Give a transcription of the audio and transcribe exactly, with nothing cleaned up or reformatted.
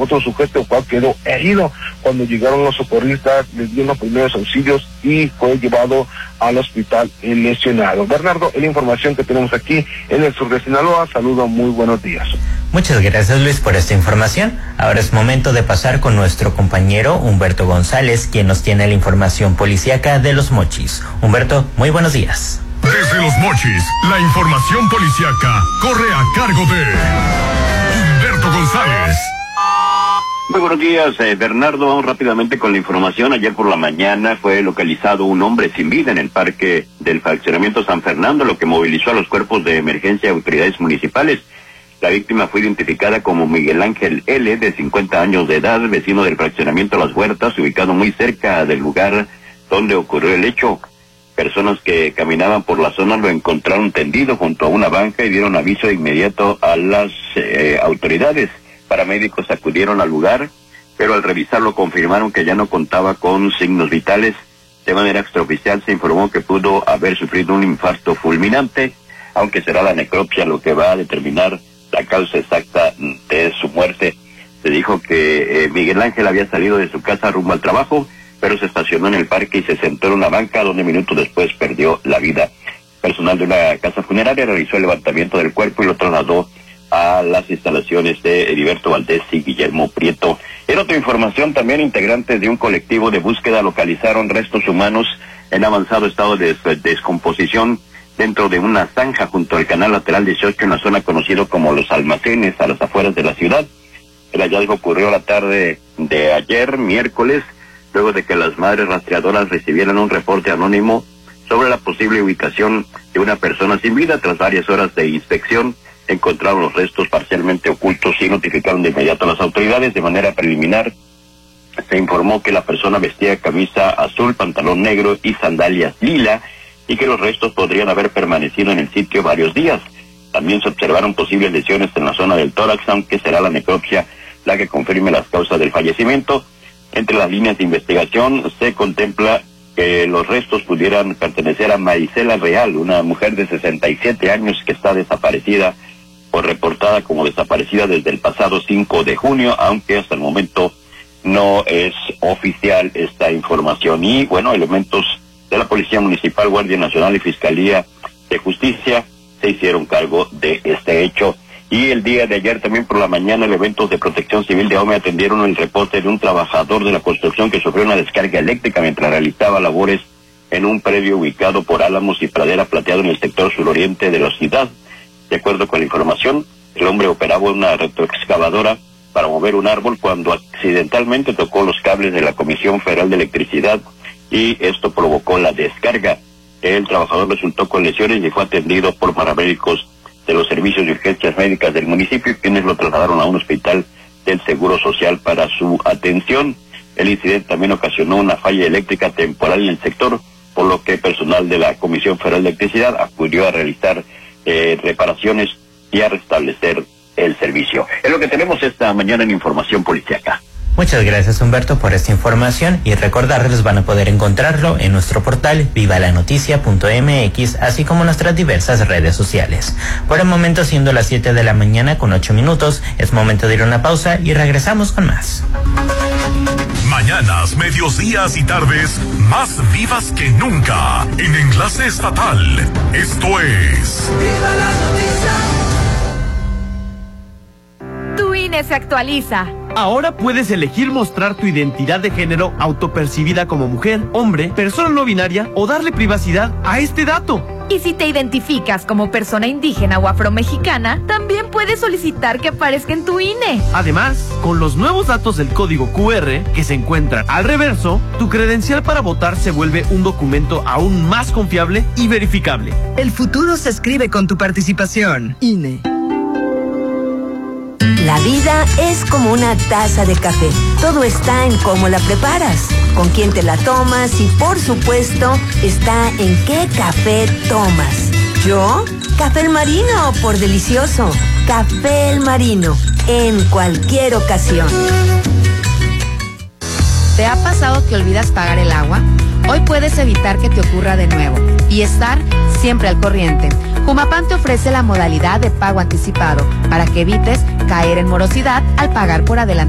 otro sujeto cual quedó herido. Cuando llegaron los socorristas, les dieron los primeros auxilios y fue llevado al hospital lesionado. Bernardo, es la información que tenemos aquí en el sur de Sinaloa. Saludos, muy buenos días. Muchas gracias, Luis, por esta información. Ahora es momento de pasar con nuestro compañero Humberto González, quien nos tiene la información policíaca de Los Mochis. Humberto, muy buenos días. Desde Los Mochis, la información policíaca corre a cargo de Humberto González. Muy buenos días, eh, Bernardo. Vamos rápidamente con la información. Ayer por la mañana fue localizado un hombre sin vida en el parque del fraccionamiento San Fernando, lo que movilizó a los cuerpos de emergencia y autoridades municipales. La víctima fue identificada como Miguel Ángel L., de cincuenta años de edad, vecino del fraccionamiento Las Huertas, ubicado muy cerca del lugar donde ocurrió el hecho. Personas que caminaban por la zona lo encontraron tendido junto a una banca y dieron aviso de inmediato a las eh, autoridades. Paramédicos acudieron al lugar, pero al revisarlo confirmaron que ya no contaba con signos vitales. De manera extraoficial se informó que pudo haber sufrido un infarto fulminante, aunque será la necropsia lo que va a determinar la causa exacta de su muerte. Se dijo que eh, Miguel Ángel había salido de su casa rumbo al trabajo, pero se estacionó en el parque y se sentó en una banca donde minutos después perdió la vida. Personal de una casa funeraria realizó el levantamiento del cuerpo y lo trasladó a las instalaciones de Heriberto Valdés y Guillermo Prieto. En otra información, también integrantes de un colectivo de búsqueda localizaron restos humanos en avanzado estado de des- descomposición dentro de una zanja junto al canal lateral dieciocho en la zona conocido como Los Almacenes, a las afueras de la ciudad. El hallazgo ocurrió la tarde de ayer, miércoles, luego de que las madres rastreadoras recibieran un reporte anónimo sobre la posible ubicación de una persona sin vida. Tras varias horas de inspección, encontraron los restos parcialmente ocultos y notificaron de inmediato a las autoridades. De manera preliminar, se informó que la persona vestía camisa azul, pantalón negro y sandalias lila, y que los restos podrían haber permanecido en el sitio varios días. También se observaron posibles lesiones en la zona del tórax, aunque será la necropsia la que confirme las causas del fallecimiento. Entre las líneas de investigación se contempla que los restos pudieran pertenecer a Marisela Real, una mujer de sesenta y siete años que está desaparecida o reportada como desaparecida desde el pasado cinco de junio, aunque hasta el momento no es oficial esta información. Y bueno, elementos de la Policía Municipal, Guardia Nacional y Fiscalía de Justicia se hicieron cargo de este hecho. Y el día de ayer también por la mañana, elementos de Protección Civil de Ahome atendieron el reporte de un trabajador de la construcción que sufrió una descarga eléctrica mientras realizaba labores en un predio ubicado por Álamos y Pradera Plateado en el sector suroriente de la ciudad. De acuerdo con la información, el hombre operaba una retroexcavadora para mover un árbol cuando accidentalmente tocó los cables de la Comisión Federal de Electricidad y esto provocó la descarga. El trabajador resultó con lesiones y fue atendido por paramédicos de los servicios de urgencias médicas del municipio, quienes lo trasladaron a un hospital del Seguro Social para su atención. El incidente también ocasionó una falla eléctrica temporal en el sector, por lo que personal de la Comisión Federal de Electricidad acudió a realizar eh, reparaciones y a restablecer el servicio. Es lo que tenemos esta mañana en Información Policíaca. Muchas gracias, Humberto, por esta información, y recordarles van a poder encontrarlo en nuestro portal viva la noticia punto m x, así como en nuestras diversas redes sociales. Por el momento, siendo las siete de la mañana con ocho minutos, es momento de ir a una pausa y regresamos con más. Mañanas, mediodías y tardes más vivas que nunca en Enlace Estatal. Esto es ¡Viva la noticia! Tu I N E se actualiza. Ahora puedes elegir mostrar tu identidad de género autopercibida como mujer, hombre, persona no binaria o darle privacidad a este dato. Y si te identificas como persona indígena o afromexicana, también puedes solicitar que aparezca en tu I N E. Además, con los nuevos datos del código cu erre que se encuentran al reverso, tu credencial para votar se vuelve un documento aún más confiable y verificable. El futuro se escribe con tu participación. I N E. La vida es como una taza de café. Todo está en cómo la preparas, con quién te la tomas y, por supuesto, está en qué café tomas. ¿Yo? Café El Marino, por delicioso. Café El Marino, en cualquier ocasión. ¿Te ha pasado que olvidas pagar el agua? Hoy puedes evitar que te ocurra de nuevo y estar siempre al corriente. Jumapam te ofrece la modalidad de pago anticipado para que evites caer en morosidad al pagar por adelantado.